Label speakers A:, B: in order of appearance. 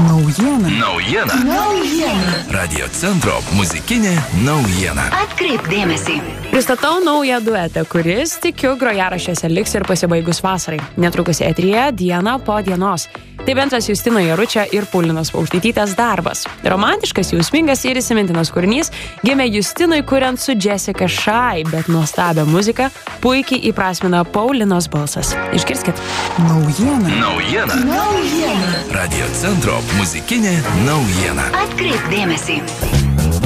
A: Naujiena. Radio centro muzikinė naujiena.
B: Atkreipk dėmesį.
C: Pristatau naują duetą, kuris, tikiu, grojaraščiuose liks ir pasibaigus vasarai. Netrukus eteryje Diena po dienos. Tai bendras Justino Jaručio ir Paulinos Paukštaitytės darbas. Romantiškas, jausmingas ir įsimintinas kūrinys gimė Justinui kuriant su Jessica Shy, bet nuostabią muziką puikiai įprasmina Paulinos balsas. Išgirskit.
A: Naujiena. Radio centro muzikinė naujiena.
B: Atkreipk dėmesį.